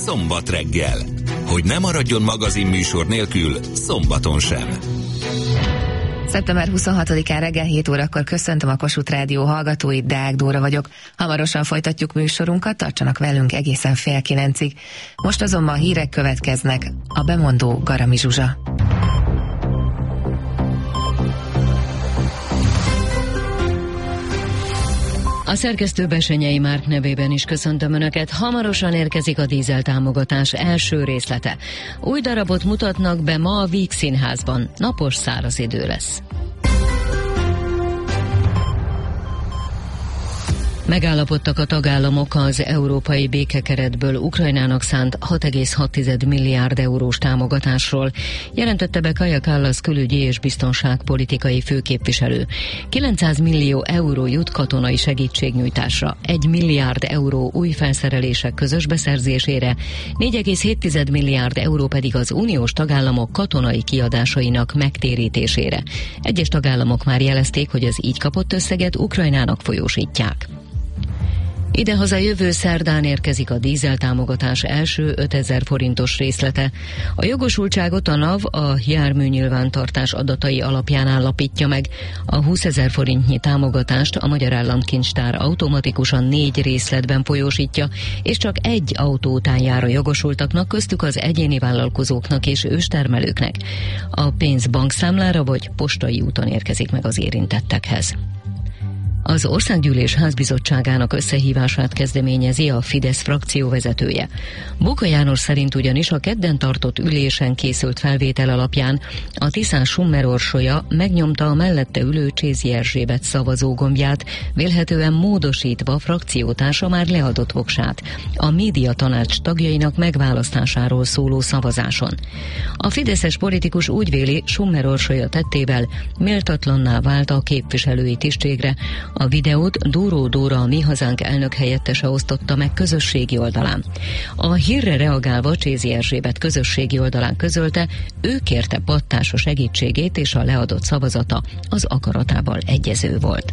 szombat reggel. Hogy ne maradjon magazinműsor nélkül szombaton sem. Szeptember 26-án reggel 7 órakor köszöntöm a Kossuth Rádió hallgatóit, Deák Dóra vagyok. Hamarosan folytatjuk műsorunkat, tartsanak velünk egészen 8:30. Most azonban hírek következnek, a bemondó Garami Zsuzsa. A szerkesztő Bessenyei Márk nevében is köszöntöm Önöket. Hamarosan érkezik a dízeltámogatás első részlete. Új darabot mutatnak be ma a Víg Színházban. Napos, száraz idő lesz. Megállapodtak a tagállamok az európai békekeretből Ukrajnának szánt 6,6 milliárd eurós támogatásról, jelentette be Kaja Kallas külügyi és biztonságpolitikai főképviselő. 900 millió euró jut katonai segítségnyújtásra, 1 milliárd euró új felszerelések közös beszerzésére, 4,7 milliárd euró pedig az uniós tagállamok katonai kiadásainak megtérítésére. Egyes tagállamok már jelezték, hogy az így kapott összeget Ukrajnának folyósítják. Idehaza jövő szerdán érkezik a dízeltámogatás első 5000 forintos részlete. A jogosultságot a NAV a járműnyilvántartás adatai alapján állapítja meg. A 20 000 forintnyi támogatást a Magyar Államkincstár automatikusan 4 részletben folyósítja, és csak egy autó után jár a jogosultaknak, köztük az egyéni vállalkozóknak és őstermelőknek. A pénz bankszámlára vagy postai úton érkezik meg az érintettekhez. Az Országgyűlés Házbizottságának összehívását kezdeményezi a Fidesz frakció vezetője. Bóka János szerint ugyanis a kedden tartott ülésen készült felvétel alapján a Tiszán Summer Orsolya megnyomta a mellette ülő Csézi Erzsébet szavazógombját, vélhetően módosítva frakciótársa már leadott voksát a médiatanács tagjainak megválasztásáról szóló szavazáson. A fideszes politikus úgy véli, Summer Orsolya tettével méltatlanná vált a képviselői tisztségre. A videót Dóró Dóra, a Mi Hazánk elnök helyettese osztotta meg közösségi oldalán. A hírre reagálva Csézi Erzsébet közösségi oldalán közölte, ő kérte pattársa segítségét, és a leadott szavazata az akaratával egyező volt.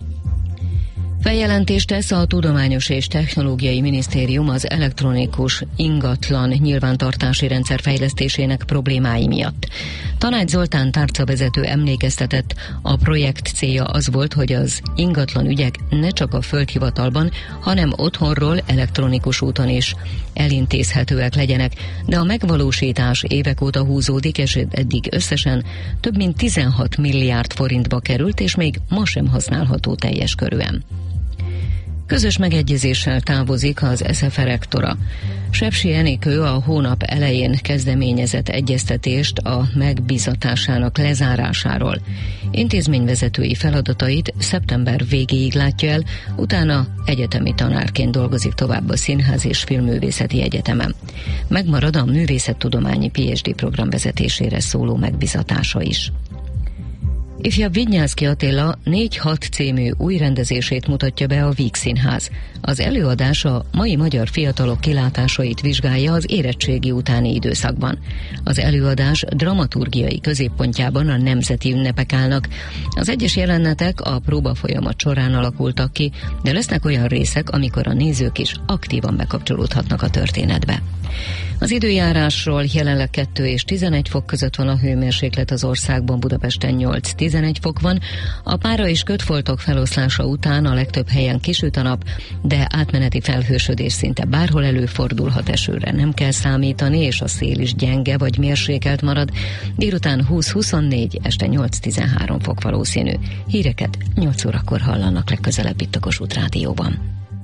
Feljelentést tesz a Tudományos és Technológiai Minisztérium az elektronikus ingatlan nyilvántartási rendszer fejlesztésének problémái miatt. Tanács Zoltán tárcavezető emlékeztetett, a projekt célja az volt, hogy az ingatlan ügyek ne csak a földhivatalban, hanem otthonról elektronikus úton is elintézhetőek legyenek, de a megvalósítás évek óta húzódik, és eddig összesen több mint 16 milliárd forintba került, és még ma sem használható teljes körűen. Közös megegyezéssel távozik az SZFE rektora. Sepsi Enikő a hónap elején kezdeményezett egyeztetést a megbízatásának lezárásáról. Intézményvezetői feladatait szeptember végéig látja el, utána egyetemi tanárként dolgozik tovább a Színház és Filmművészeti Egyetemen. Megmarad a művészettudományi PhD program vezetésére szóló megbízatása is. Ifjabb Vidnyánszky Attila 4-6 című új rendezését mutatja be a Víg Színház. Az előadás a mai magyar fiatalok kilátásait vizsgálja az érettségi utáni időszakban. Az előadás dramaturgiai középpontjában a nemzeti ünnepek állnak. Az egyes jelenetek a próbafolyamat során alakultak ki, de lesznek olyan részek, amikor a nézők is aktívan bekapcsolódhatnak a történetbe. Az időjárásról: jelenleg 2 és 11 fok között van a hőmérséklet az országban, Budapesten 8-11 fok van. A pára és kötfoltok feloszlása után a legtöbb helyen kisüt a nap, de átmeneti felhősödés szinte bárhol előfordulhat, esőre nem kell számítani, és a szél is gyenge vagy mérsékelt marad. Délután 20-24, este 8-13 fok valószínű. Híreket 8 órakor hallanak legközelebb itt a Kossuth Rádióban.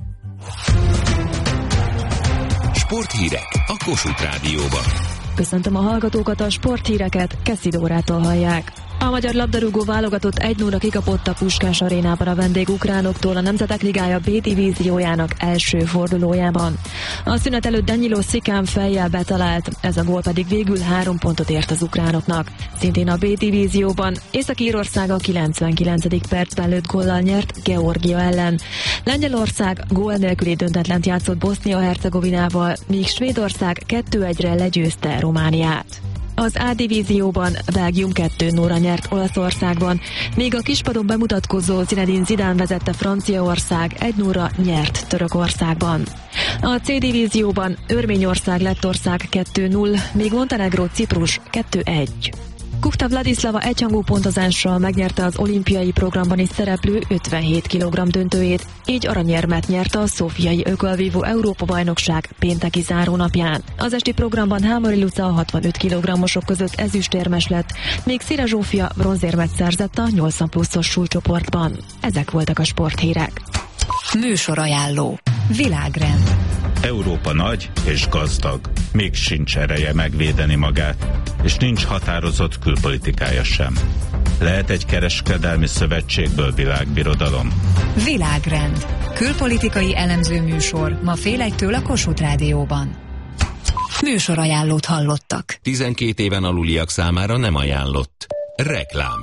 Sporthírek a Kossuth Rádióban. Köszöntöm a hallgatókat, a sporthíreket Kesszi Dórától hallják. A magyar labdarúgó válogatott 1-0-ra kikapott a Puskás arénában a vendégukránoktól a Nemzetek Ligája B divíziójának első fordulójában. A szünet előtt Danilo Szikán fejjel betalált, ez a gól pedig végül 3 pontot ért az ukránoknak. Szintén a B divízióban Észak-Írország a 99. percben lőtt góllal nyert Georgia ellen. Lengyelország gól nélküli döntetlent játszott Bosznia-Hercegovinával, míg Svédország 2-1-re legyőzte Romániát. Az A divízióban Belgium 2-0-ra nyert Olaszországban, míg a kispadon bemutatkozó Zinedine Zidane vezette Franciaország 1-0-ra nyert Törökországban. A C divízióban Örményország Lettország 2-0, míg Montenegró Ciprus 2-1. Kuchta Vladislava egyhangú pontozással megnyerte az olimpiai programban is szereplő 57 kg döntőjét, így aranyérmet nyerte a szófiai ökölvívó Európa-bajnokság pénteki zárónapján. Az esti programban Hámori Luca a 65 kg-osok között ezüstérmes lett, míg Szira Zsófia bronzérmet szerzett a 80 pluszos súlycsoportban. Ezek voltak a sporthírek. Műsorajánló. Világrend. Európa nagy és gazdag, még sincs ereje megvédeni magát, és nincs határozott külpolitikája sem. Lehet egy kereskedelmi szövetségből világbirodalom? Világrend. Külpolitikai elemző műsor ma fél 1-től a Kossuth Rádióban. Műsorajánlót hallottak. 12 éven aluliak számára nem ajánlott. Reklám.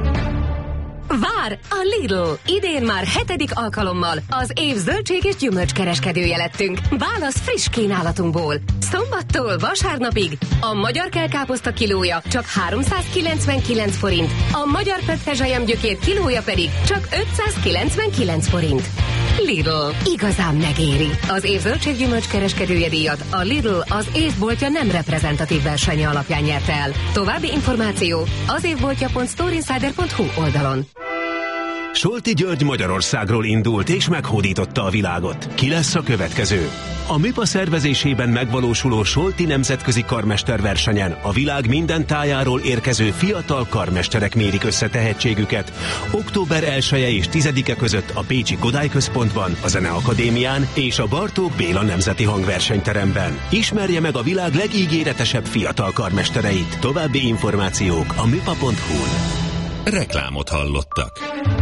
Vár! A Lidl! Idén már 7. alkalommal az év zöldség és gyümölcskereskedője lettünk. Válasz friss kínálatunkból. Szombattól vasárnapig a magyar kelkáposzta kilója csak 399 forint, a magyar pötthezselyemgyökér kilója pedig csak 599 forint. Lidl. Igazán megéri. Az év zöldség gyümölcskereskedője díjat a Lidl az évboltja nem reprezentatív versenye alapján nyerte el. További információ az évboltja.storeinsider.hu oldalon. Solti György Magyarországról indult és meghódította a világot. Ki lesz a következő? A MIPA szervezésében megvalósuló Solti nemzetközi karmesterversenyen a világ minden tájáról érkező fiatal karmesterek mérik össze tehetségüket. Október 1-e és 10-e között a Pécsi Kodály Központban, a Zeneakadémián és a Bartók Béla Nemzeti Hangversenyteremben. Ismerje meg a világ legígéretesebb fiatal karmestereit. További információk a mipa.hu-n. Reklámot hallottak.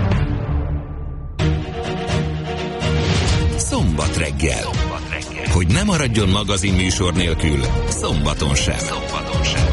Szombat reggel. Hogy ne maradjon magazinműsor nélkül, szombaton sem.